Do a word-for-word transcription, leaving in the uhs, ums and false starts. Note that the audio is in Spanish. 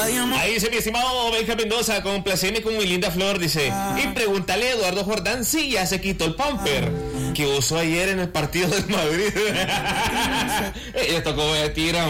Ahí dice mi estimado Benjamín Mendoza, complaceme con mi linda flor, dice. Y pregúntale a Eduardo Jordán si ya se quitó el pumper que usó ayer en el partido del Madrid. Ellos tocó de tiro.